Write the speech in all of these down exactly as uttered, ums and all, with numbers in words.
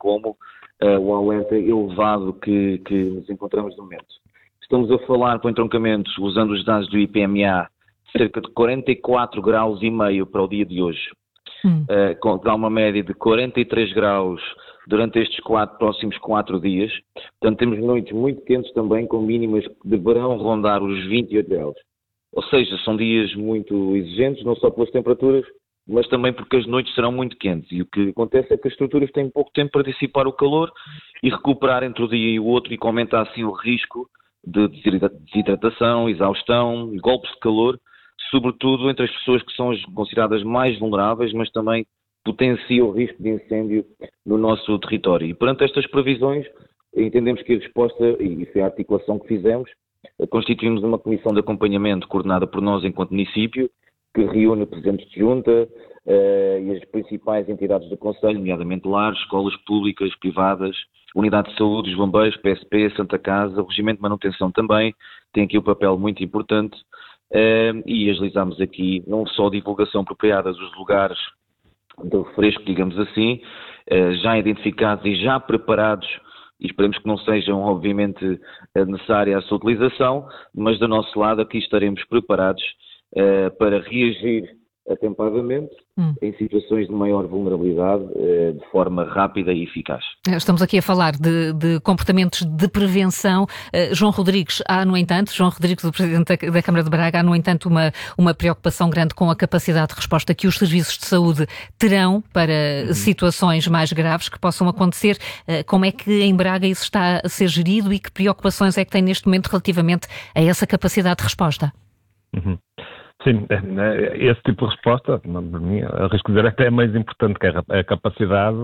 como uh, o alerta elevado que, que nos encontramos no momento. Estamos a falar, com entroncamentos, usando os dados do I P M A, cerca de quarenta e quatro graus e meio para o dia de hoje. Hum. Uh, com dá uma média de quarenta e três graus durante estes quatro, próximos quatro dias. Portanto, temos noites muito quentes também, com mínimas que deverão rondar os vinte e oito graus. Ou seja, são dias muito exigentes, não só pelas temperaturas, mas também porque as noites serão muito quentes. E o que acontece é que as estruturas têm pouco tempo para dissipar o calor e recuperar entre o dia e o outro, e que aumenta assim o risco de desidratação, exaustão, golpes de calor, sobretudo entre as pessoas que são as consideradas mais vulneráveis, mas também potencia o risco de incêndio no nosso território. E perante estas previsões, entendemos que a resposta, e foi a articulação que fizemos, constituímos uma comissão de acompanhamento coordenada por nós enquanto município, que reúne presidentes de junta uh, e as principais entidades do Conselho, nomeadamente lares, escolas públicas, privadas, Unidade de Saúde, os Bombeiros, P S P, Santa Casa, o Regimento de Manutenção também, tem aqui um papel muito importante, uh, e agilizamos aqui não só a divulgação apropriada dos lugares de refresco, digamos assim, uh, já identificados e já preparados, e esperemos que não sejam, obviamente, necessária a sua utilização, mas do nosso lado aqui estaremos preparados uh, para reagir atempadamente hum. em situações de maior vulnerabilidade uh, de forma rápida e eficaz. Estamos aqui a falar de, de comportamentos de prevenção. Uh, João Rodrigues, há no entanto, João Rodrigues, o Presidente da, da Câmara de Braga, há no entanto uma, uma preocupação grande com a capacidade de resposta que os serviços de saúde terão para uhum. situações mais graves que possam acontecer. Uh, como é que em Braga isso está a ser gerido e que preocupações é que tem neste momento relativamente a essa capacidade de resposta? Uhum. Sim, esse tipo de resposta, para mim, arrisco dizer, até é mais importante que a capacidade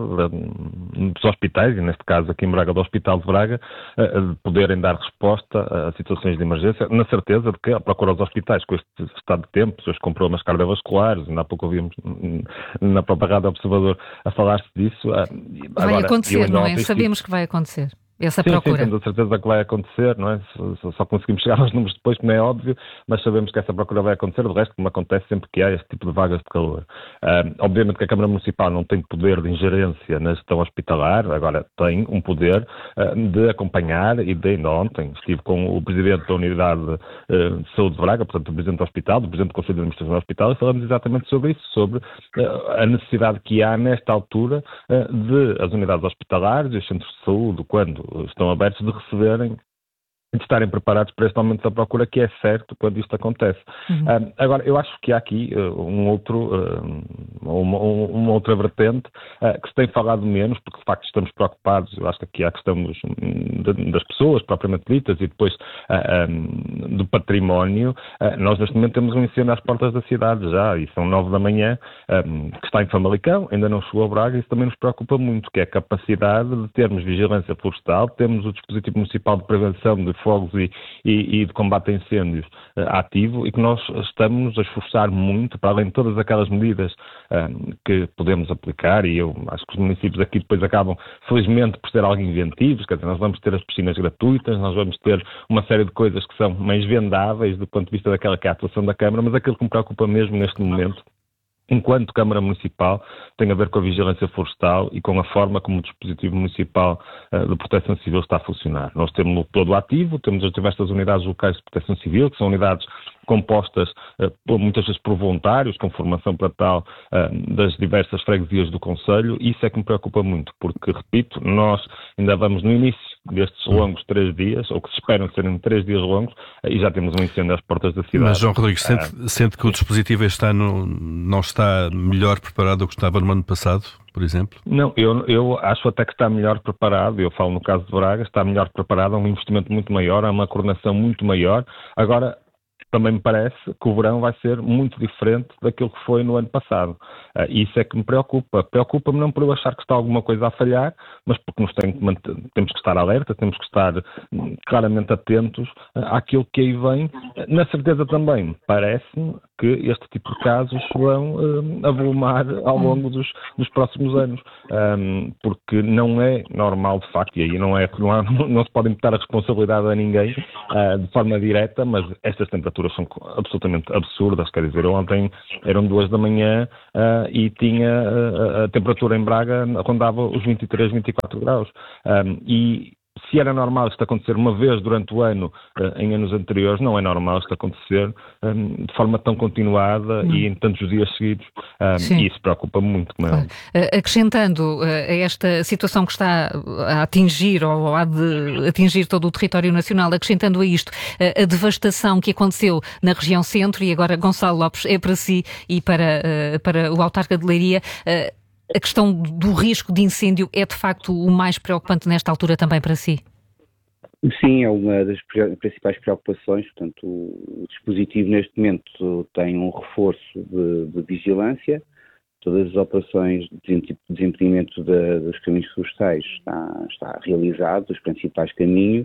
dos hospitais, e neste caso aqui em Braga, do Hospital de Braga, de poderem dar resposta a situações de emergência, na certeza de que a procura aos hospitais, com este estado de tempo, pessoas com problemas cardiovasculares, ainda há pouco ouvimos na própria Rádio Observador a falar-se disso. Vai Agora, acontecer, não é? Sabemos que vai acontecer. Essa sim, procura. Sim, temos a certeza que vai acontecer, não é? Só, só conseguimos chegar aos números depois, como é óbvio, mas sabemos que essa procura vai acontecer, do resto, como acontece sempre que há este tipo de vagas de calor. Uh, obviamente que a Câmara Municipal não tem poder de ingerência na gestão hospitalar, agora tem um poder uh, de acompanhar, e de ainda ontem estive com o Presidente da Unidade uh, de Saúde de Braga, portanto o Presidente do Hospital, o Presidente do Conselho de Administração do Hospital, e falamos exatamente sobre isso, sobre uh, a necessidade que há nesta altura uh, de as unidades hospitalares e os centros de saúde, quando estão abertos, de receberem e de estarem preparados para este aumento da procura, que é certo quando isto acontece. Uhum. Uh, agora, eu acho que há aqui uh, um outro, uh, uma, uma outra vertente uh, que se tem falado menos, porque de facto estamos preocupados. Eu acho que aqui há a questão dos, de, das pessoas propriamente ditas e depois uh, um, do património. Uh, nós neste momento temos um incêndio às portas da cidade já, e são nove da manhã, um, que está em Famalicão, ainda não chegou a Braga, e isso também nos preocupa muito, que é a capacidade de termos vigilância florestal, temos o dispositivo municipal de prevenção de fogos e, e, e de combate a incêndios uh, ativo, e que nós estamos a esforçar muito, para além de todas aquelas medidas uh, que podemos aplicar, e eu acho que os municípios aqui depois acabam, felizmente, por ser algo inventivos, quer dizer, nós vamos ter as piscinas gratuitas, nós vamos ter uma série de coisas que são mais vendáveis do ponto de vista daquela que é a atuação da Câmara, mas aquilo que me preocupa mesmo neste momento, enquanto Câmara Municipal, tem a ver com a vigilância florestal e com a forma como o dispositivo municipal uh, de proteção civil está a funcionar. Nós temos todo ativo, temos as diversas unidades locais de proteção civil, que são unidades compostas uh, por, muitas vezes por voluntários, com formação para tal uh, das diversas freguesias do Conselho, e isso é que me preocupa muito, porque, repito, nós ainda vamos no início destes longos três dias, ou que se esperam serem três dias longos, uh, e já temos um incêndio às portas da cidade. Mas, João Rodrigues, sente, uh, sente que o dispositivo este ano não está melhor preparado do que estava no ano passado, por exemplo? Não, eu, eu acho até que está melhor preparado, eu falo no caso de Braga, está melhor preparado, há um investimento muito maior, há uma coordenação muito maior. Agora, também me parece que o verão vai ser muito diferente daquilo que foi no ano passado. Uh, isso é que me preocupa. Preocupa-me não por eu achar que está alguma coisa a falhar, mas porque nos tem que manter, temos que estar alerta, temos que estar um, claramente atentos uh, àquilo que aí vem. Uh, na certeza também, parece-me que este tipo de casos vão um, avolumar ao longo dos, dos próximos anos, um, porque não é normal, de facto, e aí não, é, não, há, não se pode imputar a responsabilidade a ninguém uh, de forma direta, mas estas temperaturas são absolutamente absurdas. Quer dizer, ontem eram duas da manhã uh, e tinha uh, a temperatura em Braga rondava os vinte e três, vinte e quatro graus. Um, e se era normal isto acontecer uma vez durante o ano, uh, em anos anteriores, não é normal isto acontecer um, de forma tão continuada hum. e em tantos dias seguidos. Um, e isso preocupa-me muito. Como é claro. uh, acrescentando uh, a esta situação que está a atingir ou a de atingir todo o território nacional, acrescentando a isto uh, a devastação que aconteceu na região centro, e agora, Gonçalo Lopes, é para si e para, uh, para o autarca de Leiria, uh, a questão do risco de incêndio é de facto o mais preocupante nesta altura também para si? Sim, é uma das principais preocupações. Portanto, o dispositivo neste momento tem um reforço de, de vigilância. Todas as operações de desimpedimento de, dos caminhos florestais está, está realizado, os principais caminhos.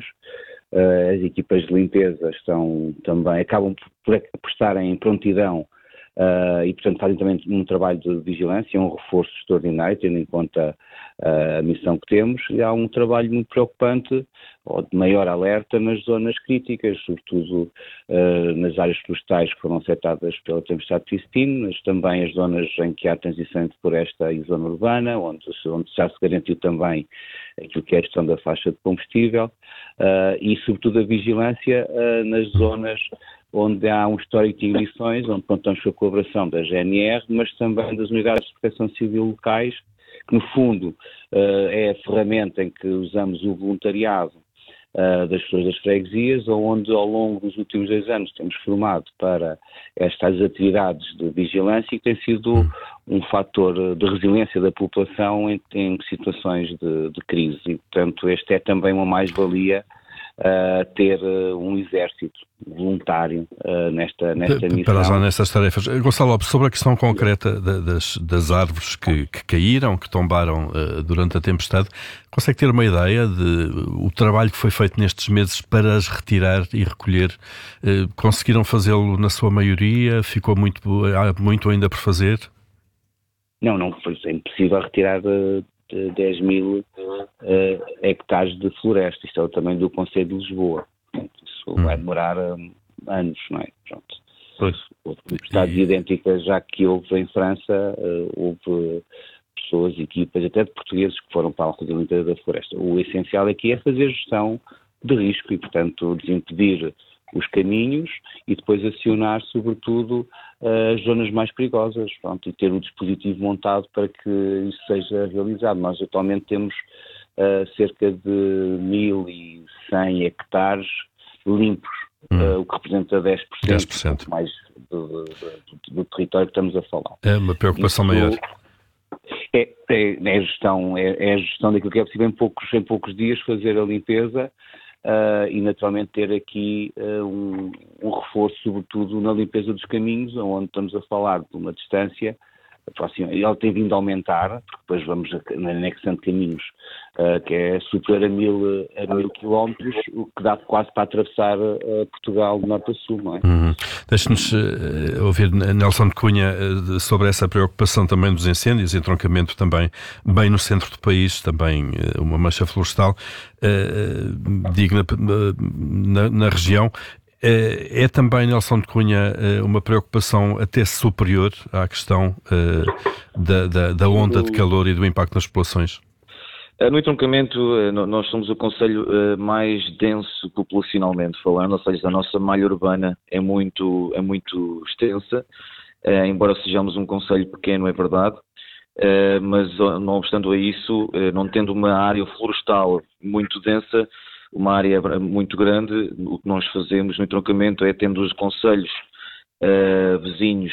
Uh, as equipas de limpeza estão também, acabam por, por estarem em prontidão. Uh, e, portanto, fazem também um trabalho de vigilância, um reforço extraordinário, tendo em conta uh, a missão que temos, e há um trabalho muito preocupante, ou de maior alerta, nas zonas críticas, sobretudo uh, nas áreas florestais que foram afetadas pela tempestade Cristine, mas também as zonas em que há transição entre floresta e zona urbana, onde, onde já se garantiu também aquilo que é a gestão da faixa de combustível, uh, e, sobretudo, a vigilância uh, nas zonas onde há um histórico de ignições, onde contamos com a colaboração da G N R, mas também das unidades de proteção civil locais, que no fundo uh, é a ferramenta em que usamos o voluntariado uh, das pessoas das freguesias, onde ao longo dos últimos dois anos temos formado para estas atividades de vigilância e que tem sido um fator de resiliência da população em, em situações de, de crise. E, portanto, este é também uma mais-valia Uh, ter uh, um exército voluntário uh, nesta, nesta missão. Para já nestas tarefas. Gonçalo Lopes, sobre a questão concreta da, das, das árvores que, que caíram, que tombaram uh, durante a tempestade, consegue ter uma ideia de o trabalho que foi feito nestes meses para as retirar e recolher? Uh, conseguiram fazê-lo na sua maioria? Ficou muito, há muito ainda por fazer? Não, não, foi impossível retirar uh, de dez mil uh, hectares de floresta. Isto é o tamanho do Conselho de Lisboa. Isso hum. vai demorar um, anos, não é? Pronto. Pois. Houve tempestades e... idênticas já que houve em França, uh, houve pessoas, equipas, até de portugueses que foram para a Alta da Limpeza da Floresta. O essencial aqui é fazer gestão de risco e, portanto, desimpedir os caminhos e depois acionar, sobretudo, as zonas mais perigosas, pronto, e ter o dispositivo montado para que isso seja realizado. Nós atualmente temos uh, cerca de mil e cem hectares limpos, hum. uh, o que representa dez por cento, dez por cento. Mais do, do, do, do território que estamos a falar. É uma preocupação isso, maior. É, é, é, a gestão, é, é a gestão daquilo que é possível em poucos, em poucos dias fazer a limpeza. Uh, e naturalmente ter aqui uh, um, um reforço, sobretudo na limpeza dos caminhos, onde estamos a falar de uma distância próxima, e ela tem vindo a aumentar, porque depois vamos anexando caminhos uh, que é superior a mil, a mil quilómetros, o que dá quase para atravessar uh, Portugal de norte a sul, não é? Uhum. Deixe-nos uh, ouvir Nelson de Cunha uh, sobre essa preocupação também dos incêndios, entroncamento também bem no centro do país, também uh, uma mancha florestal uh, digna uh, na, na região. É também, Nelson de Cunha, uma preocupação até superior à questão uh, da, da, da onda de calor e do impacto nas populações? No entroncamento, nós somos o concelho mais denso populacionalmente falando, ou seja, a nossa malha urbana é muito, é muito extensa, embora sejamos um concelho pequeno, é verdade, mas não obstante a isso, não tendo uma área florestal muito densa, uma área muito grande, o que nós fazemos no entroncamento é tendo os concelhos uh, vizinhos,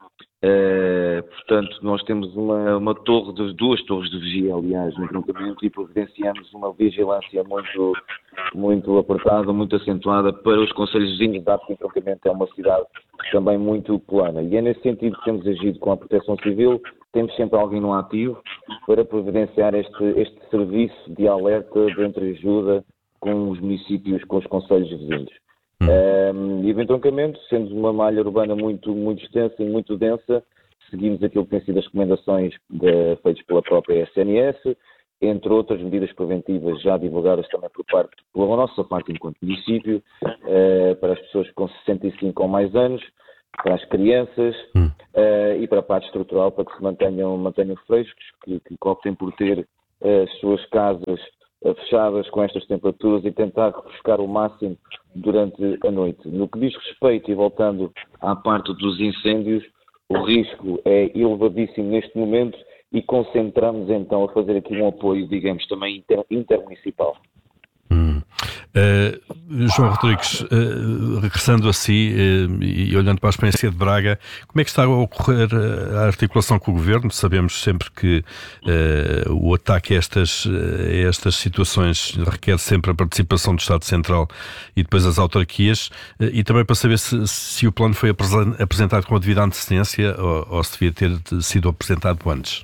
uh, portanto nós temos uma, uma torre, de, duas torres de vigia, aliás, no entroncamento, e providenciamos uma vigilância muito, muito apertada, muito acentuada para os concelhos vizinhos, dado que o entroncamento é uma cidade também muito plana, e é nesse sentido que temos agido com a Proteção Civil, temos sempre alguém no ativo para providenciar este, este serviço de alerta, de entreajuda com os municípios, com os concelhos vizinhos. Hum. Um, e o entroncamento, sendo uma malha urbana muito, muito extensa e muito densa, seguimos aquilo que têm sido as recomendações de, feitas pela própria S N S, entre outras medidas preventivas já divulgadas também por parte, pela nossa parte enquanto município, uh, para as pessoas com sessenta e cinco ou mais anos, para as crianças hum. uh, e para a parte estrutural, para que se mantenham, mantenham frescos, que, que optem por ter uh, as suas casas uh, fechadas com estas temperaturas e tentar refrescar o máximo durante a noite. No que diz respeito, e voltando à parte dos incêndios, o risco é elevadíssimo neste momento e concentramos então a fazer aqui um apoio, digamos, também inter, intermunicipal. Hum. Uh, João Rodrigues, uh, regressando a si uh, e olhando para a experiência de Braga, como é que está a ocorrer a articulação com o Governo? Sabemos sempre que uh, o ataque a estas, a estas situações requer sempre a participação do Estado Central e depois as autarquias, uh, e também para saber se, se o plano foi apresentado com a devida antecedência ou, ou se devia ter sido apresentado antes.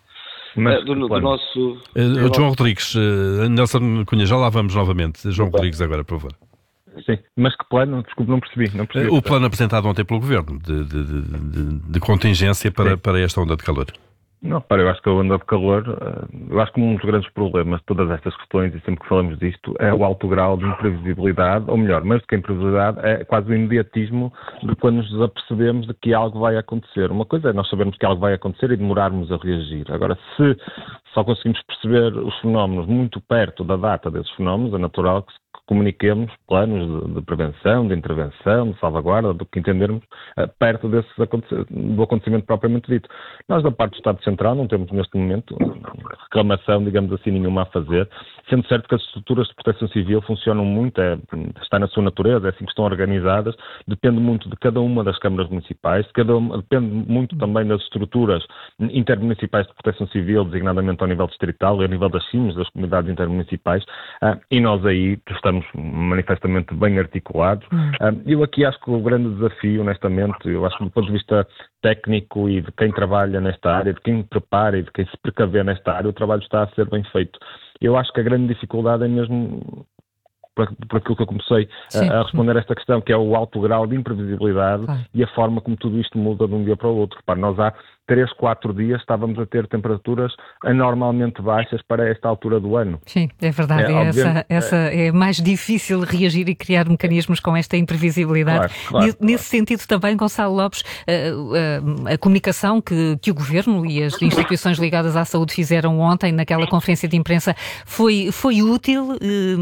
Mas, do, do nosso... Uh, João Rodrigues, uh, Nelson Cunha, já lá vamos novamente. João Opa. Rodrigues agora, por favor. Sim, mas que plano? Desculpe, não percebi. Não percebi uh, o plano apresentado ontem pelo Governo, de, de, de, de contingência para, para esta onda de calor. Não, para, eu acho que a onda de calor, eu acho que um dos grandes problemas de todas estas questões, e sempre que falamos disto, é o alto grau de imprevisibilidade, ou melhor, mais do que a imprevisibilidade, é quase o imediatismo de quando nos apercebemos de que algo vai acontecer. Uma coisa é nós sabermos que algo vai acontecer e demorarmos a reagir. Agora, se só conseguimos perceber os fenómenos muito perto da data desses fenómenos, é natural que comuniquemos planos de, de prevenção, de intervenção, de salvaguarda, do que entendermos, uh, perto desse do acontecimento propriamente dito. Nós, da parte do Estado Central, não temos neste momento reclamação, digamos assim, nenhuma a fazer, sendo certo que as estruturas de proteção civil funcionam muito, é, está na sua natureza, é assim que estão organizadas, depende muito de cada uma das câmaras municipais, de cada uma, depende muito também das estruturas intermunicipais de proteção civil, designadamente ao nível distrital e ao nível das C I Ms, das comunidades intermunicipais, uh, e nós aí estamos manifestamente bem articulados. Hum. Eu aqui acho que o grande desafio, honestamente, eu acho que do ponto de vista técnico e de quem trabalha nesta área, de quem prepara e de quem se precaver nesta área, o trabalho está a ser bem feito. Eu acho que a grande dificuldade é mesmo, por, por aquilo que eu comecei a, a responder a esta questão, que é o alto grau de imprevisibilidade ah. e a forma como tudo isto muda de um dia para o outro. Repare, nós há três, quatro dias estávamos a ter temperaturas anormalmente baixas para esta altura do ano. Sim, é verdade. É, essa, essa é mais difícil reagir e criar mecanismos com esta imprevisibilidade. Claro, claro, Nesse claro. sentido também, Gonçalo Lopes, a, a, a comunicação que, que o Governo e as instituições ligadas à saúde fizeram ontem naquela conferência de imprensa foi, foi útil?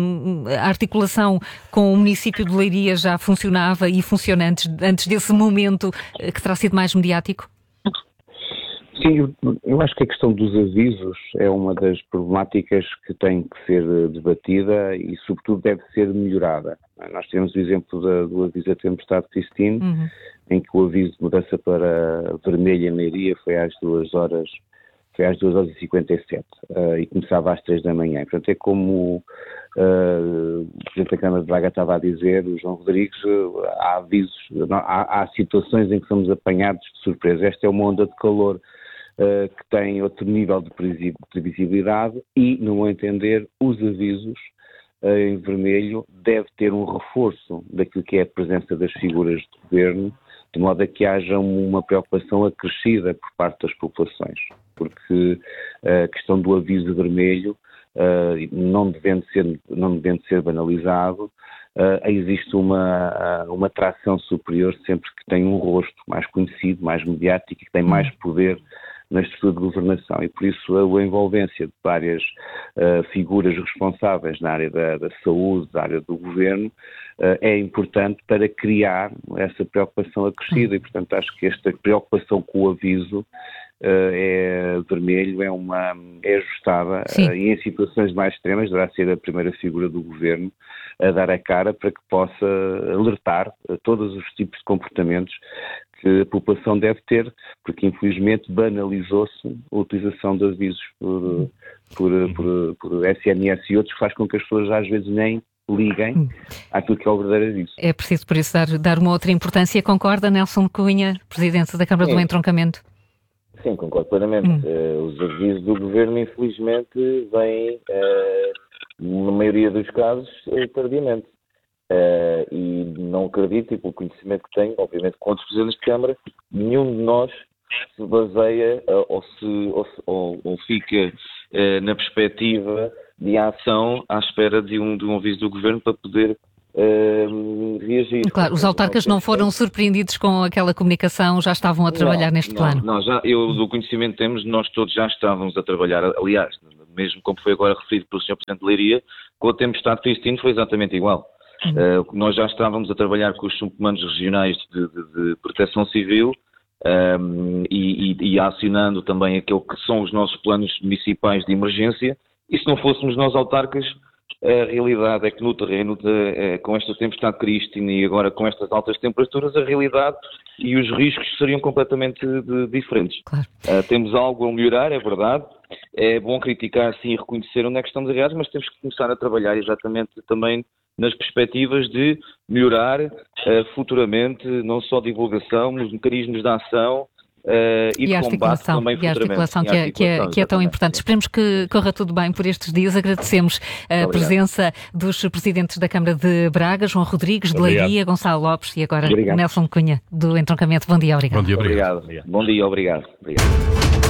A articulação com o município de Leiria já funcionava e funciona antes, antes desse momento que terá sido mais mediático? Sim, eu, eu acho que a questão dos avisos é uma das problemáticas que tem que ser debatida e, sobretudo, deve ser melhorada. Nós tivemos o exemplo da, do aviso da tempestade Christine, uhum. em que o aviso de mudança para vermelho em Leiria foi às duas horas, foi às duas horas e cinquenta e sete uh, e começava às três da manhã. Portanto, é como uh, o Presidente da Câmara de Braga estava a dizer, o João Rodrigues, uh, há avisos, há, há situações em que somos apanhados de surpresa. Esta é uma onda de calor Uh, que tem outro nível de previsibilidade e, no meu entender, os avisos uh, em vermelho deve ter um reforço daquilo que é a presença das figuras de governo, de modo a que haja uma preocupação acrescida por parte das populações, porque uh, a questão do aviso vermelho, uh, não devendo ser, não devendo ser banalizado, Uh, existe uma, uma atração superior sempre que tem um rosto mais conhecido, mais mediático e que tem mais poder na estrutura de governação e por isso a, a envolvência de várias uh, figuras responsáveis na área da, da saúde, da área do governo, uh, é importante para criar essa preocupação acrescida e portanto acho que esta preocupação com o aviso Uh, é vermelho, é, uma, é ajustada uh, e em situações mais extremas deverá ser a primeira figura do governo a dar a cara para que possa alertar a todos os tipos de comportamentos que a população deve ter, porque infelizmente banalizou-se a utilização de avisos por, por, por, por S N S e outros, que faz com que as pessoas às vezes nem liguem àquilo que é o verdadeiro aviso. É preciso por isso dar, dar uma outra importância. Concorda, Nelson Cunha, Presidente da Câmara é. do Entroncamento? Sim, concordo plenamente. Hum. Uh, os avisos do Governo, infelizmente, vêm, uh, na maioria dos casos, uh, tardiamente. Uh, e não acredito, e pelo conhecimento que tenho, obviamente com outros presidentes de Câmara, nenhum de nós se baseia uh, ou, se, ou, ou, ou fica uh, na perspectiva de ação à espera de um, de um aviso do Governo para poder uh, reagir. Claro, os autarcas não foram surpreendidos com aquela comunicação, já estavam a trabalhar não, neste não, plano? Não, já, eu do conhecimento que temos, nós todos já estávamos a trabalhar, aliás, mesmo como foi agora referido pelo senhor Presidente de Leiria, com a tempestade Cristino foi exatamente igual. Uh, nós já estávamos a trabalhar com os subcomandos regionais de, de, de proteção civil um, e, e, e acionando também aquilo que são os nossos planos municipais de emergência, e se não fôssemos nós autarcas, a realidade é que no terreno, de, com esta tempestade Cristino e agora com estas altas temperaturas, a realidade e os riscos seriam completamente de, diferentes. Claro. Uh, temos algo a melhorar, é verdade. É bom criticar, sim, e reconhecer onde é que estamos errados, mas temos que começar a trabalhar exatamente também nas perspectivas de melhorar uh, futuramente não só divulgação, mas mecanismos de ação uh, e, e de combate também e a articulação, que, é, que, é, que é tão importante. Esperemos que corra tudo bem por estes dias. Agradecemos a presença dos presidentes da Câmara de Braga, João Rodrigues, de Leiria, Gonçalo Lopes e agora obrigado. Nelson Cunha, do Entroncamento. Bom dia, obrigado. Bom dia, obrigado. obrigado. Bom dia, obrigado. obrigado.